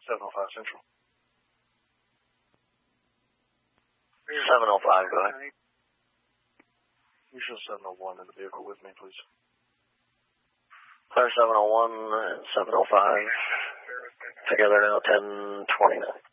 705 Central. 705, go ahead. You show 701 in the vehicle with me, please. Clear 701 and 705. Together now 1029.